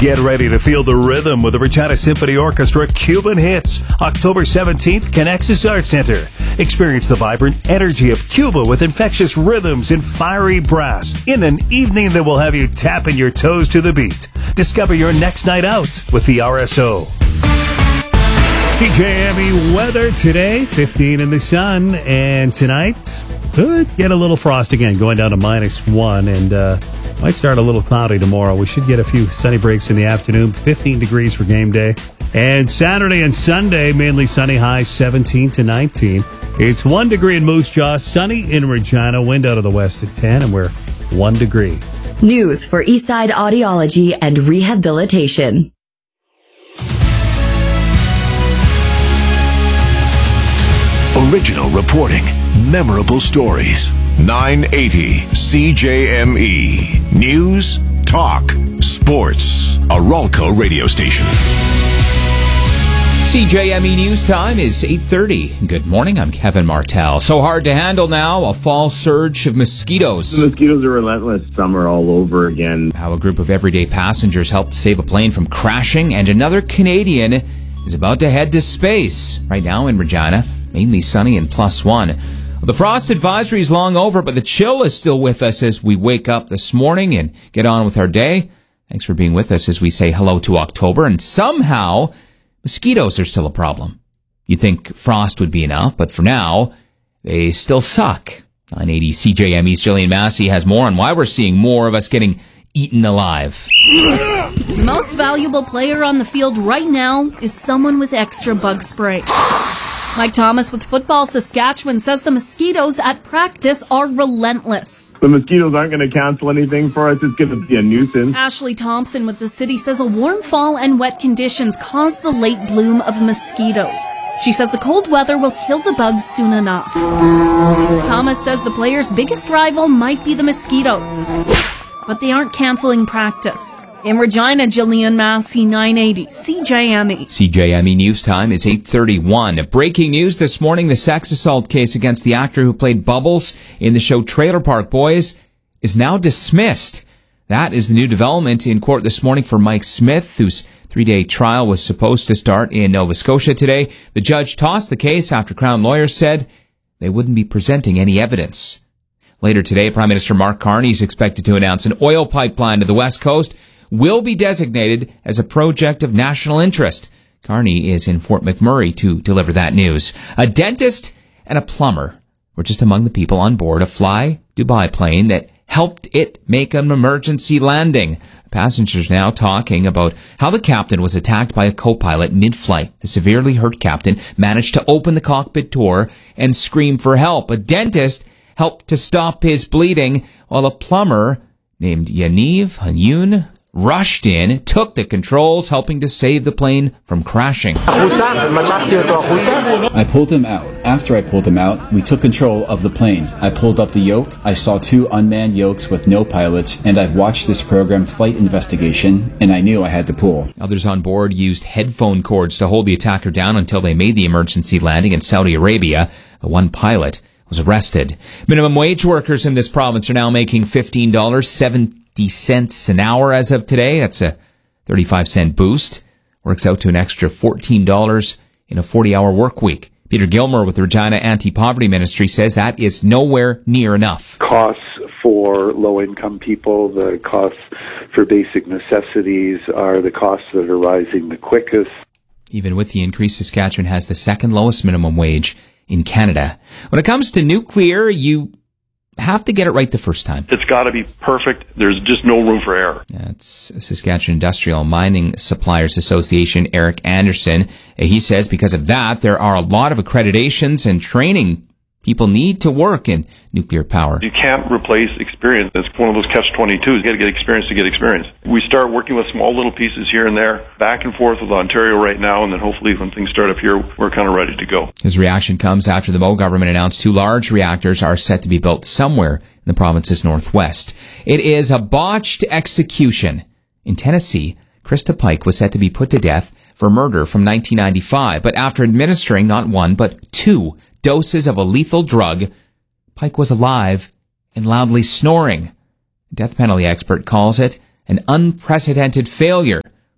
Get ready to feel the rhythm with the Regina Symphony Orchestra Cuban Hits. October 17th, Connexus Arts Center. Experience the vibrant energy of Cuba with infectious rhythms and fiery brass in an evening that will have you tapping your toes to the beat. Discover your next night out with the RSO. CJME weather today, 15 in the sun, and tonight could get a little frost again, going down to -1, and might start a little cloudy tomorrow. We should get a few sunny breaks in the afternoon, 15 degrees for game day. And Saturday and Sunday, mainly sunny, highs 17 to 19. It's 1 degree in Moose Jaw, sunny in Regina, wind out of the west at 10, and we're 1 degree. News for Eastside Audiology and Rehabilitation. Original reporting, memorable stories. 980 CJME. News, talk, sports. A Ralco radio station. CJME News Time is 8:30. Good morning, I'm Kevin Martell. So hard to handle now, a fall surge of mosquitoes. The mosquitoes are relentless. Summer all over again. How a group of everyday passengers helped save a plane from crashing, and another Canadian is about to head to space. Right now in Regina, mainly sunny and +1. The frost advisory is long over, but the chill is still with us as we wake up this morning and get on with our day. Thanks for being with us as we say hello to October, and somehow mosquitoes are still a problem. You'd think frost would be enough, but for now, they still suck. 980 CJME's Jillian Massey has more on why we're seeing more of us getting eaten alive. The most valuable player on the field right now is someone with extra bug spray. Mike Thomas with Football Saskatchewan says the mosquitoes at practice are relentless. The mosquitoes aren't going to cancel anything for us. It's going to be a nuisance. Ashley Thompson with the City says a warm fall and wet conditions caused the late bloom of mosquitoes. She says the cold weather will kill the bugs soon enough. Thomas says the player's biggest rival might be the mosquitoes, but they aren't canceling practice. In Regina, Jillian Massey, 980 CJME. CJME News Time is 8:31. Breaking news this morning, the sex assault case against the actor who played Bubbles in the show Trailer Park Boys is now dismissed. That is the new development in court this morning for Mike Smith, whose 3-day trial was supposed to start in Nova Scotia today. The judge tossed the case after Crown lawyers said they wouldn't be presenting any evidence. Later today, Prime Minister Mark Carney is expected to announce an oil pipeline to the West Coast will be designated as a project of national interest. Carney is in Fort McMurray to deliver that news. A dentist and a plumber were just among the people on board a Fly Dubai plane that helped it make an emergency landing. Passengers now talking about how the captain was attacked by a co-pilot mid-flight. The severely hurt captain managed to open the cockpit door and scream for help. A dentist helped to stop his bleeding, while a plumber named Yaniv Hanyun rushed in, took the controls, helping to save the plane from crashing. I pulled him out. After I pulled him out, we took control of the plane. I pulled up the yoke. I saw 2 unmanned yokes with no pilots, and I've watched this program, Flight Investigation, and I knew I had to pull. Others on board used headphone cords to hold the attacker down until they made the emergency landing in Saudi Arabia. The one pilot was arrested. Minimum wage workers in this province are now making $15.70 an hour as of today. That's a 35-cent boost. Works out to an extra $14 in a 40-hour work week. Peter Gilmore with the Regina Anti-Poverty Ministry says that is nowhere near enough. Costs for low-income people, the costs for basic necessities are the costs that are rising the quickest. Even with the increase, Saskatchewan has the second lowest minimum wage in Canada. When it comes to nuclear, you have to get it right the first time. It's got to be perfect. There's just no room for error. That's Saskatchewan Industrial Mining Suppliers Association, Eric Anderson. He says because of that, there are a lot of accreditations and training people need to work in nuclear power. You can't replace experience. It's one of those catch-22s. You got to get experience to get experience. We start working with small little pieces here and there, back and forth with Ontario right now, and then hopefully when things start up here, we're kind of ready to go. His reaction comes after the Moe government announced 2 large reactors are set to be built somewhere in the province's northwest. It is a botched execution. In Tennessee, Krista Pike was set to be put to death for murder from 1995, but after administering not 1 but 2 doses of a lethal drug, Pike was alive and loudly snoring. A death penalty expert calls it an unprecedented failure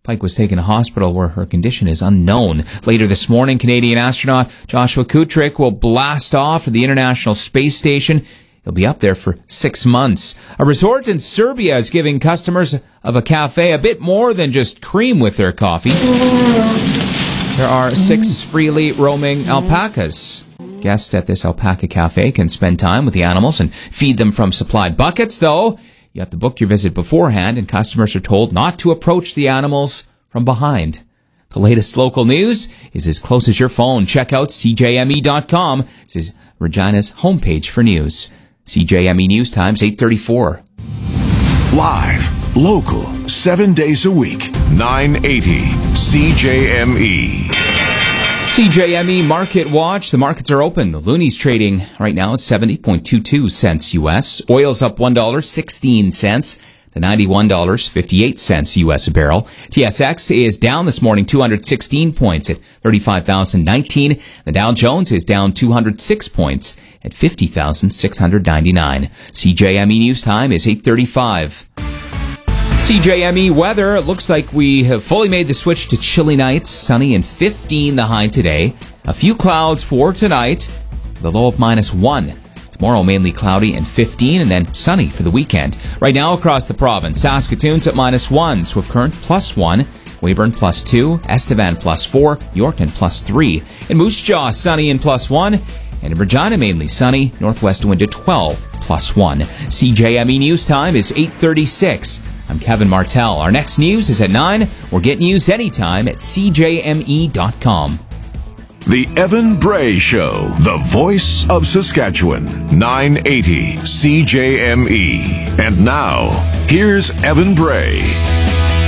Pike was taken to hospital where her condition is unknown. Later this morning, Canadian astronaut Joshua Kutrick will blast off to the International Space Station. He'll be up there for 6 months. A resort in Serbia is giving customers of a cafe a bit more than just cream with their coffee. There are 6 freely roaming alpacas. Guests at this alpaca cafe can spend time with the animals and feed them from supplied buckets, though. You have to book your visit beforehand, and customers are told not to approach the animals from behind. The latest local news is as close as your phone. Check out CJME.com. This is Regina's homepage for news. CJME News Times, 8:34. Live, local, 7 days a week, 980 CJME. CJME Market Watch. The markets are open. The loonies trading right now at 70.22 cents U.S. Oil's up $1.16 to $91.58 U.S. a barrel. TSX is down this morning 216 points at 35,019. The Dow Jones is down 206 points at 50,699. CJME News Time is 8:35. CJME weather. It looks like we have fully made the switch to chilly nights. Sunny and 15 the high today. A few clouds for tonight. The low of -1. Tomorrow mainly cloudy and 15, and then sunny for the weekend. Right now across the province, Saskatoon's at -1, Swift Current +1, Weyburn +2, Estevan +4, Yorkton +3. In Moose Jaw, sunny and +1. And in Regina, mainly sunny, northwest wind at 12, +1. CJME News Time is 8:36. I'm Kevin Martell. Our next news is at 9. We're getting news anytime at CJME.com. The Evan Bray Show, the voice of Saskatchewan, 980 CJME. And now, here's Evan Bray.